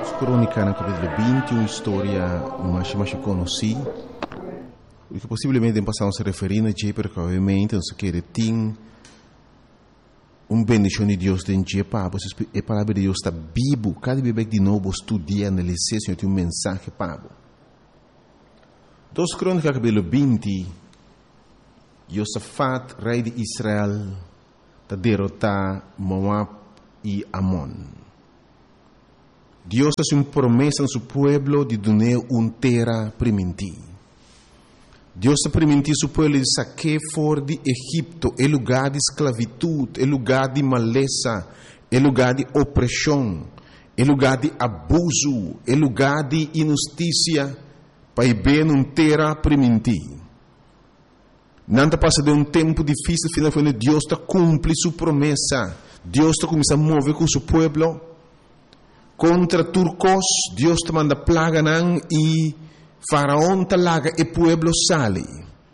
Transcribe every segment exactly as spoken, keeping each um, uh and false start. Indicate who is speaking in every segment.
Speaker 1: Crônica no capítulo vinte, uma história mais, mais conhecida, que possivelmente passamos a referir a Jay, porque obviamente não se quer ter uma bendição de Deus dentro de Pabo, a palavra de Deus está vivo, cada bebê de novo estudia, analisar, Senhor, tem um mensagem Pabo. Dos Crônica capítulo vinte, Josafat, rei de Israel, está derrotar Moab e Amon. Deus hace uma promessa no seu povo de dar uma terra primitiva. Deus está permitindo seu povo de sacar fora de Egipto, é lugar de esclavitud, é lugar de maleza, é lugar de opressão, é lugar de abuso, é lugar de injustiça, para ir bem uma terra primitiva. Nada passa de um tempo difícil, finalmente Deus está cumpre sua promessa. Deus está começando a mover com seu povo. Contra turcos, Deus te manda plaga nan e faraón te laga e pueblo sale.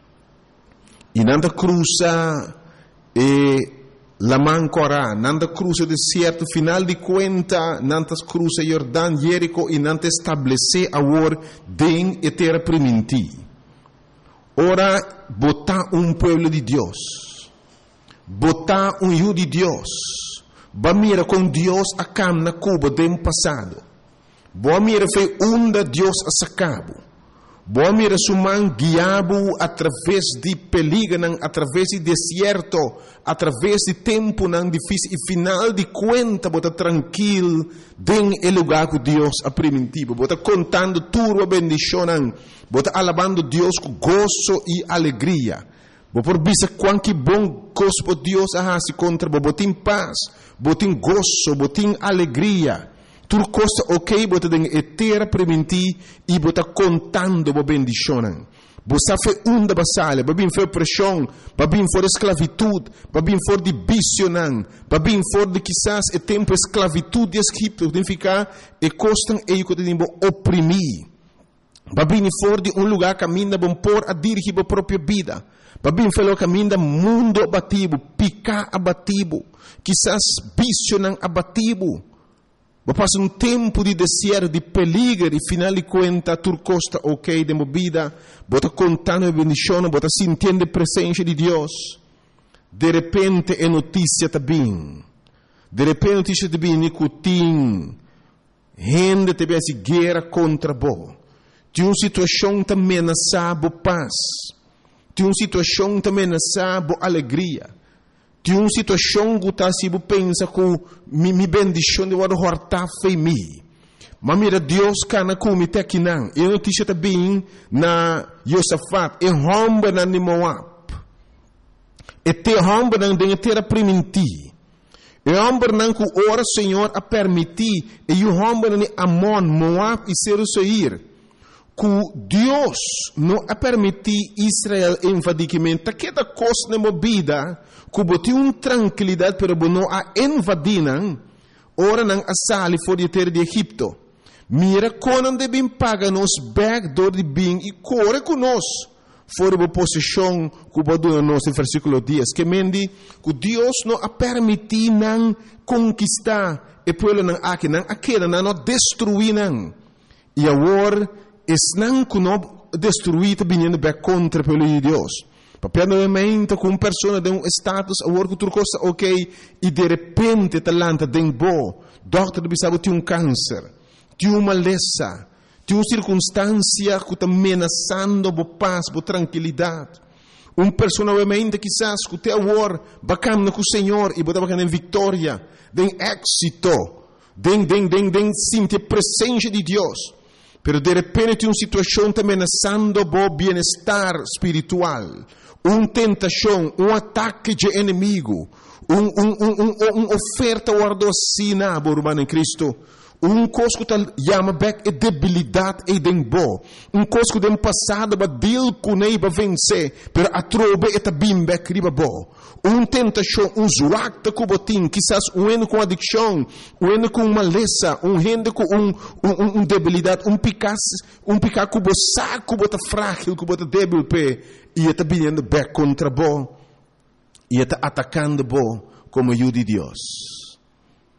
Speaker 1: E nanda cruza e la mancora, nanda cruza o deserto, final de conta, nanda cruza Jordão, Jerico e nanda estabelece agora den e terra primitiva. Ora, botar um pueblo de Deus, botar um judo de Deus. Ba mira com Deus a cam na Cuba do passado. Boa mira foi onda Deus a sacabo. Boa mira suman guiabo através de peligro, através de deserto, através de tempo não difícil e final de conta bota tranquilo den el lugar que Deus a primitivo. Bota contando tudo a bendição, bota alabando Deus com gozo e alegria. Bo por bisa quanto bom coisa por Deus a se contra bo botin paz, botin gozo, botin alegria. Tudo coisa ok, bota den etera prementi e bota contando bo bendicionan. Bo safe unda basale, babin for pressão, babin for esclavitud, babin for de bicionan, babin for de quizás e tempo esclavitud de Egipto, significa e costan e que tem bo oprimir. Babin for de um lugar caminha bom por a dirigir a própria vida. Babin falou caminho mundo abatido, picar abatido, quizás bicho abatido. Ba passa um tempo de deserto, de peligro, e final de conta, turcosta ok de movida, bota contando a bendição, bota sentindo a presença de Deus. De repente é notícia também. De repente notícia também, nicotim, gente te vê guerra contra bo. De uma situação que ameaça a paz. De uma situação também nessa boa alegria. De uma situação que está se pensa que me me bendição de o horta foi me. Mas mira Deus cana com me te aqui não. E notícia também na Josafat e romba na Moab. E te romba na de terra primiti. E romba na que ora Senhor a permitir e o romba na Amon, Moab e Seir. Que Deus não a permitir Israel invadimento, que da coisa na vida, que botou uma tranquilidade, pero não a invadiram, ora não a sali fora de terra de Egipto. Mira quando devem pagar nos backdoor de bem e corre conosco, fora da posição que botou nos no versículo dez, que mendi que Deus não a permitir não conquistar e pelo não aqui não aquela não destruir não. E agora não que não destruído vindo bem contra pelo de Deus. Papel novamente com uma pessoa de um status, a work outra coisa ok, e de repente talanta den bo, doctor de bisabo tem um câncer, tem uma maleza, tem uma circunstância que está ameaçando a paz, a tranquilidade. Uma pessoa novamente quizás que tem a war, bacana com o Senhor e botar bacana em vitória, den êxito, den den den den sentir a presença de Deus. Pero de repente uma situação está ameaçando o bem-estar espiritual, uma tentação, um ataque de inimigo, uma um, um, um, um oferta guardocina, irmão em Cristo, um coisa que chama back é debilidade e dembo, um coisa que tem passado para deal com ele para vencer, pero a trobe é também back riba bo. Um tentação, um zuacta com botim, quizás um endo com adicção, um endo com maleza, um endo com um, um, um debilidade, um picar, um picar com o saco, bota frágil, com bota débil, pe, e está vindo back contra bo, e está atacando bo como ajuda de Deus.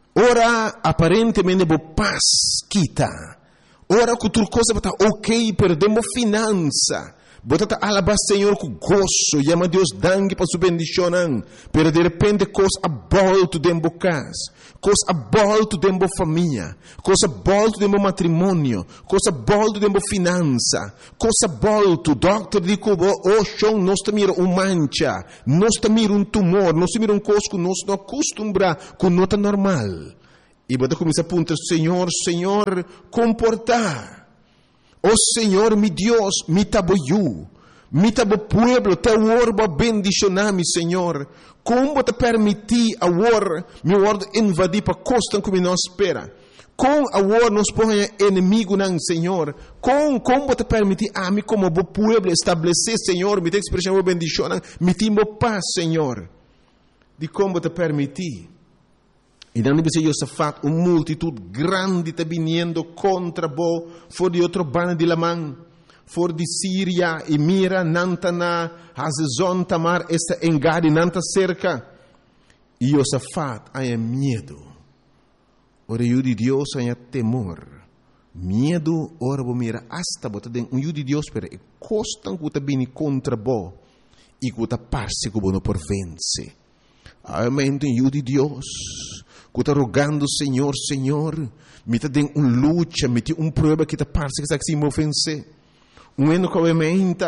Speaker 1: Ora aparentemente bo paz kita. Ora cultura coisa bota ok, perdemos finança. Bota alabar Senhor com gozo, chama Deus dangue para sua bendição, pero de repente coisa abolto dentro casa, coisa abolto dentro família, coisa abolto dentro matrimônio, coisa abolto dentro finança, coisa abolto, doctor dico, oh chão, nós mira um mancha, nós mira um tumor, nós mira um coisa que nós não acostumbra com nota normal. E bota começa a apontar, Senhor, Senhor, comportar. Oh Senhor, mi Deus, mi taboyu, mi tabo pueblo, te orba bendicionami, Senhor. Como te permitir a war, mi word invadir para costa como não espera. Com a war nos põe inimigo não, Senhor. Com como te permitir a mim como bo pueblo estabelecer, Senhor, mi te expressão bo bendição, mi timo paz, Senhor. De como te permitir. E não deve ser Josafat, uma multitud grande está vindo contra bo, for de outro bando de Lamã, for de Síria, e mira, Nantana, Hazezon, Tamar, esta engade, Nanta cerca. E Josafat, há medo. Ora, o de Deus, há temor. Medo, ora, bo mira, hasta, bota den, um de Deus, pero, e costan que está vindo contra bo, e que está parse que bo não por vence. Amém, o de Deus. Que está rogando, Senhor, Senhor, me está dando uma luta, me tem uma prova que está parece que está se me ofense. Um ano que obviamente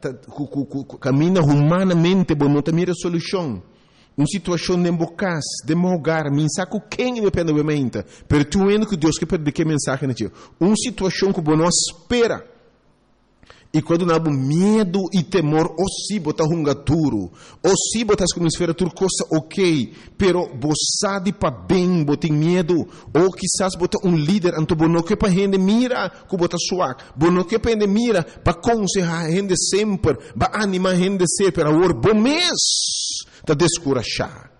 Speaker 1: caminha humanamente, mas não está mira solução. Uma situação de embocas, de mogar, me saco quem me pede obviamente, mas tu ano que Deus quer perder que mensagem na tia. Uma situação que não espera. E quando não há medo e temor, ou se botar hunga duro, ou se botar como esfera tudo coisa ok, pero você de para bem, botar medo, ou quizás botar um líder, então bono que para gente mira, que botar suave, bono que para gente mira, para aconselhar a gente sempre, para animar a gente sempre, para o bom mês, para descorachar.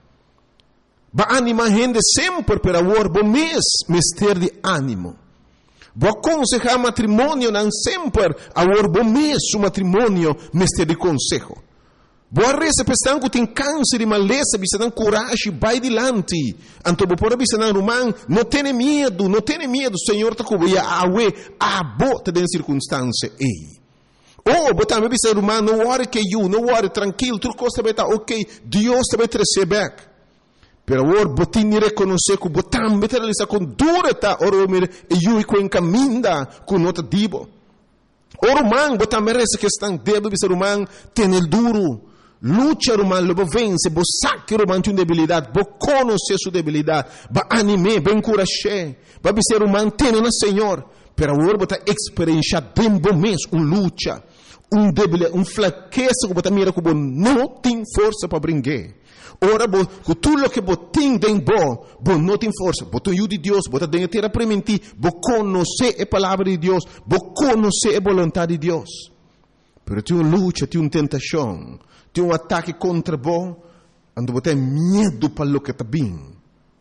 Speaker 1: Para animar a gente sempre, para o bom mês, mister de ânimo. Vou aconselhar matrimônio não sempre a bom mês o matrimônio mestre de conselho. Boa reza pensando que tem câncer e maleza, bisa não coragem, vai adiante. Então vou por bisa não romão, não tenha medo, não tenha medo, Senhor tá com ia awe a bota de circunstância ei. Oh, botar me bisa romão, não worry que you, não worry tranquilo, tudo costa beta, ok, Deus te vai trazer back. Pero ora botin reconhecer que botam meter ali com durata ora mir e eu com encaminda com nota dibo. Ora man botam merece que estão debo bisa romang tem el duro. Lucha romang lobo vence, bo saque romang tem debilidade, bo conhecer sua debilidade, ba anime, ben encorajar, ba bisa romang tem na Senhor. Pero ora botar experiência tempo mês um lucha, um debilidade, um fraqueza que botam mira que bo não tem força para brincar. Ora, bo, tudo o que botin den bo, bo não tem força, botam o de Deus, botam dentro terra permitir, bo conhecer a palavra de Deus, bo conhecer a vontade de Deus. Pero tem uma luta, tem uma tentação, tem um ataque contra bo, ando botar medo para o que está bem.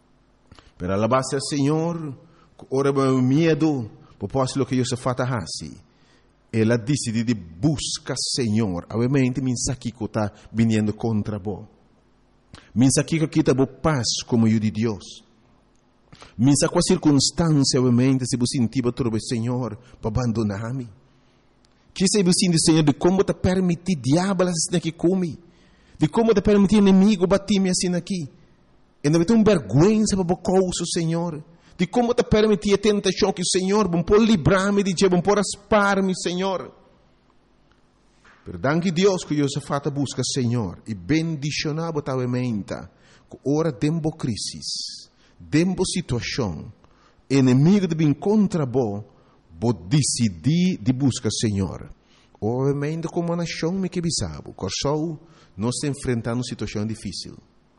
Speaker 1: Pero alabar-se ao Senhor, ora bo medo, bo posso o que Deus fata assim. Ela decide de buscar Senhor, obviamente me aqui que está vindo contra bo. Minsa aqui que está boa paz como o de Deus. Minsa com a circunstância, obviamente, se você sentir o Senhor para abandonar-me. Que se você sentir, Senhor, de como te permitir diabo assim aqui comigo. De como te permitir inimigo bater-me assim aqui. E não tem uma vergonha para o Senhor. De como te permitir a tentação que o Senhor, bom por livrar-me de Deus, bom por aspar-me, Senhor. Perdão que Deus que Josafat busca Senhor e bendicionar botavamente que ora tempo crisis, tempo situação, inimigo de vir contra bo, bo decidir de buscar Senhor. Obviamente como nação me que bisabo, corsou nós enfrentando situação difícil.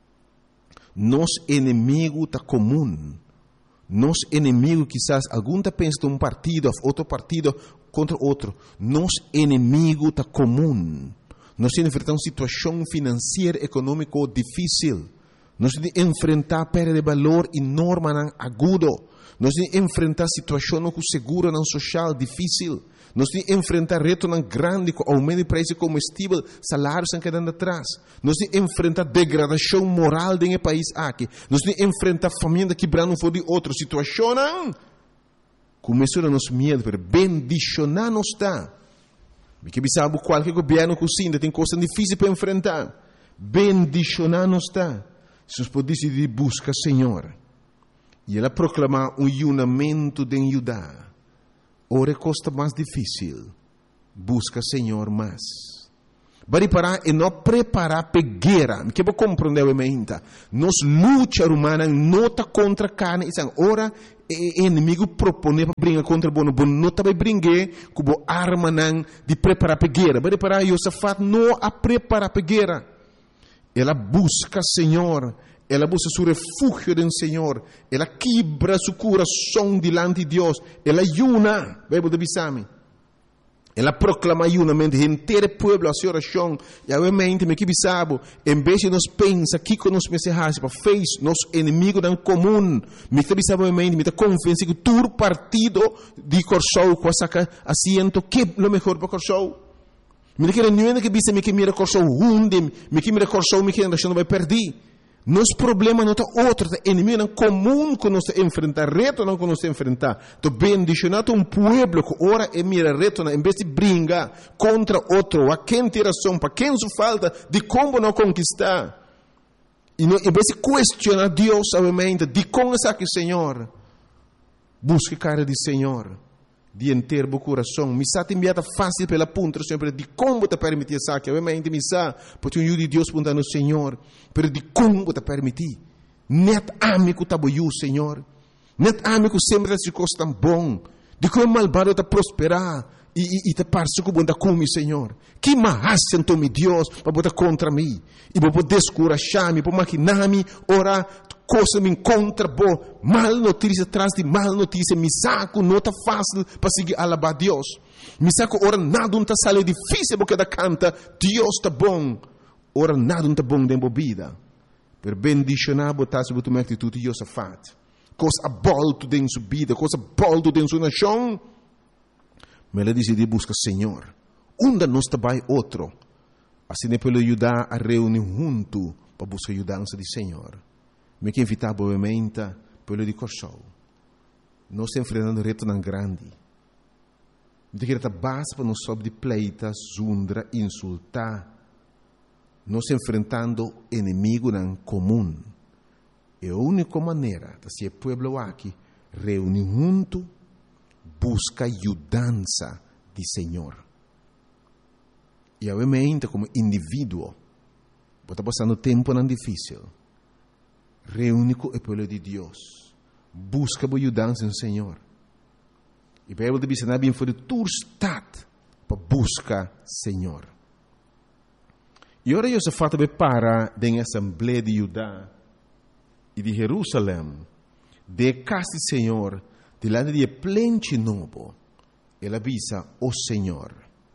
Speaker 1: Nos inimigo tá comum. Nos inimigo quizás algum tá pensa de um partido, outro partido contra outro. Nos inimigo está comum. Nós enfrentamos situação financeira, econômica difícil. Nós enfrentar perda de valor enorme, agudo. Nós enfrentar situação com seguro não social difícil. Nós temos que enfrentar reto tão grande com aumento de preço de combustível, salários estão quedando atrás. Nós temos que enfrentar degradação moral dentro do país aqui. Nós temos que enfrentar família quebrando um de outra situação. Começou a nos medo, mas bendicionar não está. Porque sabe qualquer governo que ainda tem coisas difíceis para enfrentar. Bendicionar não está. Se nós podemos decidir buscar Senhor. E ela proclamar um unamento de Judá. Ora costa mais difícil. Busca Senhor mais. Bari parar e não preparar para guerra. Me quero compreender o menta. Nos luta humana não está contra carne. Ora o inimigo propõe para brincar contra bono. Bono não está para brincar com a arma de preparar para guerra. Bari parar Josafat não a preparar para guerra. Ela busca Senhor. Ela busca seu refúgio do Senhor. Ela quebra seu coração diante de Deus. Ela ayuna. Bíblia de Bisami. Ela proclama ayunamento inteiro povo a sua oração. E obviamente, me que bisabo, em vez de nós pensar que nós pensamos para fez nosso inimigo em comum, me que bisabo obviamente, me que confiança que todo partido de Corsou com essa assento que é o melhor para Corsou. Me que não que bisa me que mira Corsou hunde, me que mira Corsou me que ainda não vai perder. Nosso problema não é outro, é inimigo comum que nós enfrentar, reto não que nós enfrentar. Então, bendicionado um povo que ora e mira reto, em vez de brincar contra outro, a quem tem razão, para quem se falta, de como não conquistar. E não, em vez de questionar Deus, obviamente, de como é que Senhor, busque cara de Senhor, de inteiro o coração. Me sa enviada fácil pela ponta, sempre de como te permitir essa que obviamente me sa, porque um de Deus punta no Senhor, pero de como te permitir. Net amigo tá boiu, Senhor. Net amigo sempre se costa bom. De como malvado te prosperar e e, e te parece que bunda come, Senhor. Que mais então me Deus para botar contra mim e para poder descorajar-me, para maquinar-me, ora coisa me encontra boa, mal notícia atrás de mal notícia, me saco não está fácil para seguir alabar Deus. Me saco ora nada não está sale difícil porque da canta Deus está bom. Ora nada não está bom dentro da vida. Per bendicionar botar sobre tua atitude Josafat. Coisa bolto dentro sua vida, coisa bolto dentro sua nação. Mas ela decidiu buscar Senhor. Onde nós trabalha outro. Assim é para ajudar a reunir junto para buscar ajudança de Senhor. Me que invitar obviamente pelo de Corsou. Nós estamos enfrentando reto tão grande. De que está base para nós sobre de pleita, zundra, insultar. Nós estamos enfrentando inimigo em comum. E a única maneira de ser povo aqui reunir junto, busca ajudança de Senhor. E obviamente como indivíduo, está passando tempo não difícil. Reúne com o povo de Deus. Busca a ajudança no Senhor. E a Bíblia diz que não é para tu estar para buscar Senhor. E ora Josafat para da Assembleia de Judá e de Jerusalém, de casa do Senhor, delante de plente novo, ele avisa o Senhor.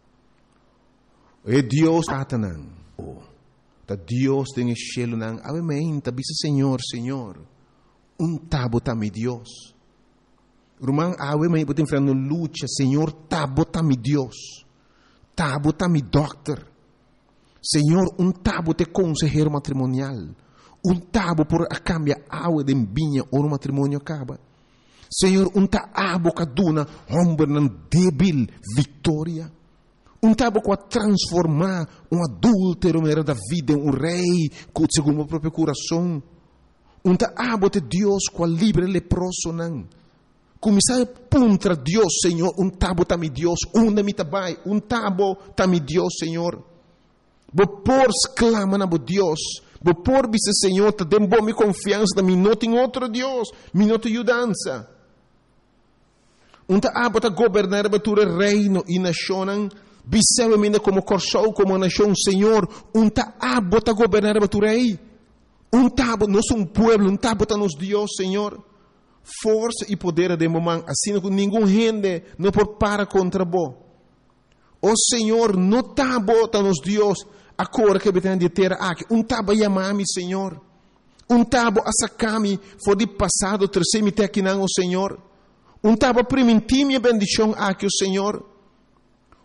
Speaker 1: E Deus Satanás. Ta Deus tem o cielo nang obviamente bisa Senhor, Senhor. Um tabo tá mi Deus. Rumang awe may putin frano lucha, Senhor, tabo tá mi Deus. Tabo tá mi doctor. Senhor, um tabo te consejero matrimonial. Um tabo por a cambia awe de vinha ou no matrimônio acaba. Senhor, um tabo kaduna homem nan débil vitória. Um tabo para transformar um adúltero da vida em um rei segundo o próprio coração. Um tabo de Deus com livre leproso não. Começar contra Deus, Senhor. Um tabo tá mi Deus. Um mi tabai. Um tabo tá mi Deus, Senhor. Bo por exclama na bo Deus. Bo por bisa Senhor te dem bo mi confiança da mi não tem outro Deus. Mi não tem ajudança. Um tabo tá governar batura reino e nação. Bisewamente como Corsou, como nação, Senhor, um tabo está governar a tu rei. Um tabo, nós somos um povo, um tabo está nos Deus, Senhor. Força e poder de momento, assim que nenhum gente não pode parar contra bo. O Senhor, no tabo está nos Deus, a cor que tem de ter aqui. Um tabo chamar-me, Senhor. Um tabo a sacar-me, foi de passado, terceiro me ter aqui não, o Senhor. Um tabo permitir minha bendição aqui, o Senhor.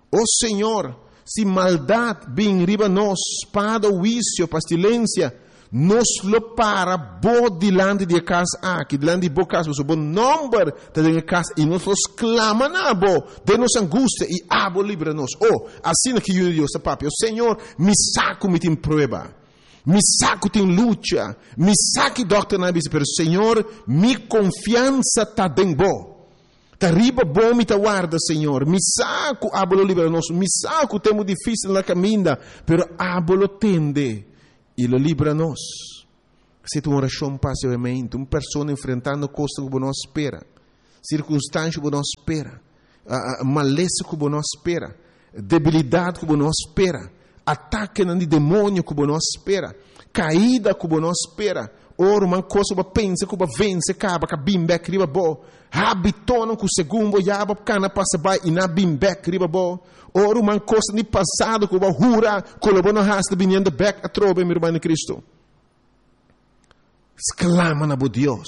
Speaker 1: Oh Senhor, se maldade vem riba nós, espada, vício, pestilência, nos lo para bo dilante de casa aqui, dilante de bo casa, o bom número da de casa, e nós los clama na bo, de nos angústia, e abo livra nos. Oh, assim que eu Deus, papi, o Senhor, me saco me tem prova, me saco tem luta, me saque doctor na bisa, pero Senhor, mi confiança tá dentro bo. Ta riba bom me ta guarda, Senhor. Me saco, abolo libera nos. Me saco, temo difícil na caminha, pero abolo tende e lo libera nos. Se tu oração passivamente, uma pessoa enfrentando coisas que não espera, circunstâncias que não espera, uh, maleza que não espera, debilidade que não espera, ataque de demônio que não espera, caída que não espera. Ora, uma coisa que pensa que vence, acaba que bimbek riba bo. Habitono que o segundo yaba cana passa by e na bimbek riba bo. Ora, uma coisa de passado que o hura colabou no rasta vinhando back a trobe, meu irmão de Cristo. Exclama na bo Deus.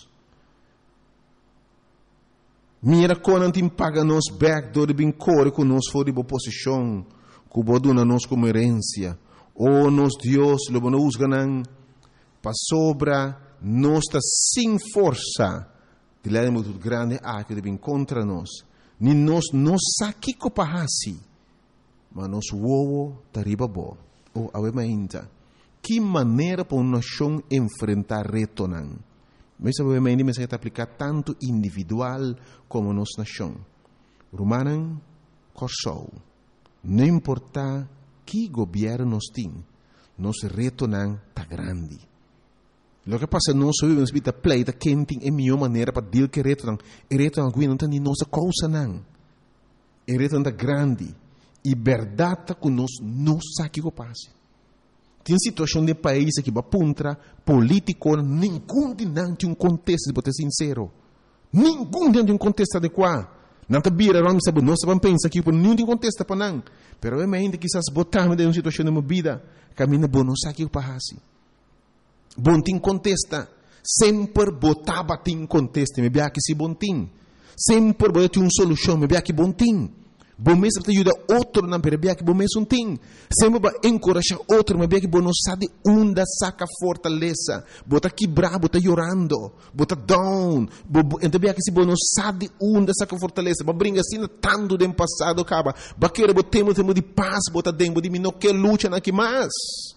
Speaker 1: Mira quando te paga nos back do de bincore que nos for de boa posição, que o boduna nos como herência. Oh, nos Deus, lobo não usa não. Para sobra, nós está sem força de lá muito grande a que deve contra nós. Nem nós não saque que pahasi, mas nós uou tariba bo. Ou awemainta, que maneira para uma nação enfrentar reto não? Mas awemainta me se aplicar tanto individual como nossa nação. Romanan corsou, não importa que governo nós tem, nosso reto não tá grande. Lo que passa nós vivemos vida pleita quem tem a melhor maneira para deal que reto não, e reto não não tem nossa causa não, e reto não grande, e verdade que nós não sabe o que passa. Tem situação de país que vai puntra político, nenhum de não tem um contexto de ser sincero, nenhum de um contexto adequado. Não te bira, não sabe, nós vamos pensar que não tem contexto para não, pero é ainda que essas botamos de uma situação de uma vida, caminha bom não sabe o que passa. Bom tem contesta, sempre botava tem contesta, me bia que se bom tem, sempre botava tem uma solução, me bia que bom tem, bom mesmo te ajuda outro não, me bia que bom mesmo tem, sempre vai encorajar outro, me bia que bom não sabe onde saca fortaleza, bota quebrar, bota chorando, bota down, então bia que se bom não sabe onde saca fortaleza, vai brincar assim tanto do passado acaba, vai querer botemos temos de paz, bota dentro de mim não quer luta na que mais.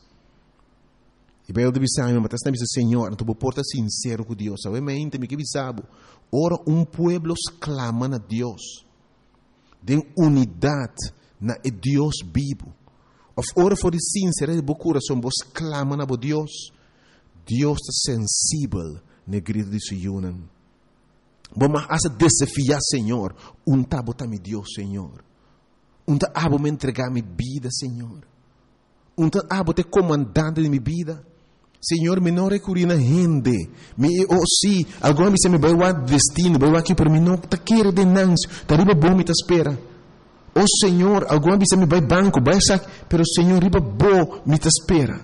Speaker 1: E bem, eu deve saber, mas está dizendo, Senhor, tu porta sincero com Deus. Sabe, mas ainda me que sabe. Ora, um pueblo clama a Deus. Den unidade na Deus vivo. Of ora for de sincero de boa coração, vos clama a Deus. Deus está sensível na grito de Sion. Vamos a desafiar, Senhor. Um tabo tá me Deus, Senhor. Um tabo me entregar minha vida, Senhor. Um tabo te comandante de minha vida. Senhor, me não recurri na gente. Me, oh, sim, agora me se me vai o destino, vai aqui para mim, não, tá querer de nancio, tá riba bom me tá espera. Oh, Senhor, agora me se me vai banco, vai saque, pero Senhor, riba bom me tá espera.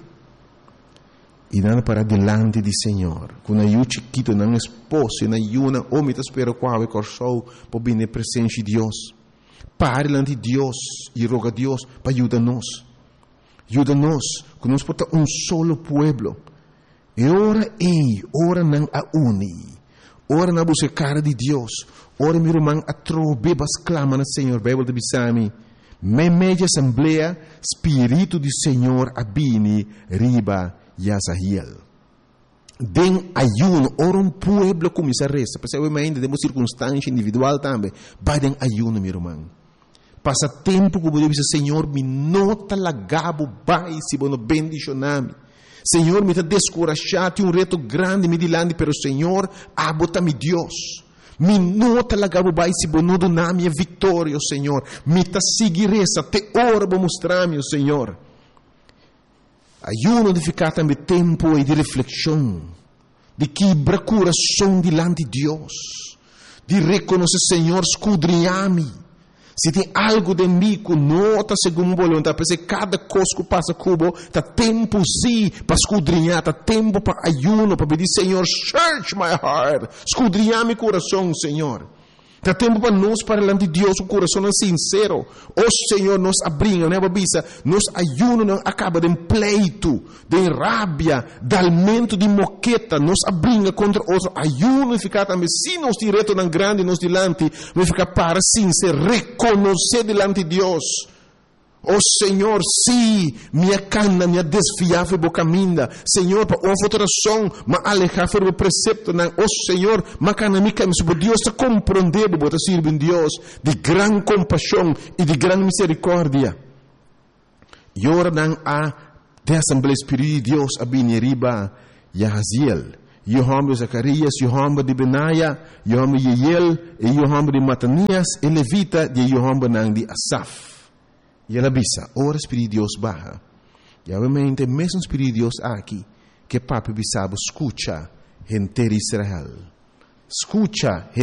Speaker 1: E nada para delante de Senhor, com a eu chiquito, não esposo, na iuna, oh, me tá espera, qual é corso, para vir na presença de Deus. Pare delante de Deus e roga a Deus para ajudar-nos. Ajuda-nos, que nós porta um solo pueblo. E ora ei, ora não a uni. Ora na busca cara de Deus. Ora meu irmão a trobe bas clama na Senhor. Bíblia de Bisami. Me media assembleia, Espírito do Senhor abini riba Yasahiel. Den ayuno, ora um pueblo começa a resta. Porque eu ainda temos circunstância individual também. Vai den ayuno, meu irmão. Passa tempo que eu digo, Senhor, me nota lagabo, vai, se bono bendicioname. Senhor, me está descorajado, tem um reto grande, me dilande, pero Senhor, abota-me Deus. Me nota lagabo, vai, se bono doname a vitória, Senhor. Me está seguir essa, te ora para mostrar-me, Senhor. Ayuno de ficar também tempo e de reflexão, de quebrar coração dilante de Deus, de reconhecer, Senhor, escudrinhar-me. Se tem algo de mim que não está segundo a vontade, porque cada coisa que passa cubo, está tempo sim para escudrinhar, está tempo para ayuno, para pedir, Senhor, search my heart, escudrinhar meu coração, Senhor. Tá tempo para nós, para diante de Deus, o coração sincero. O Senhor nos abringa, né, babisa? Nos ayuno não acaba de pleito, de rabia, de alimento de moqueta, nos abringa contra outro. Ayuno ficar também, se nós de reto não grande, nos dilante, vai ficar para sim, se reconhecer delante de Deus. Oh Senhor, sim, minha cana, minha desfiar foi boa caminha. Senhor, para uma alteração, mas alejar foi o precepto. Oh Senhor, mas cana minha caminha, para Deus te compreender, para servir Deus de gran compaixão e de gran misericórdia. E ora não há de Assembleia Espírita de Deus a bem riba Yahaziel. Yohamba de Zacarias, Yohamba de Benaia, Yohamba de Yeiel, e Yohamba de Matanias, e Levita de Yohamba de Asaf. E ela bisa, ora Espírito de Deus barra. E obviamente, mesmo Espírito de Deus aqui, que papi bisabo escucha gente de Israel. Escucha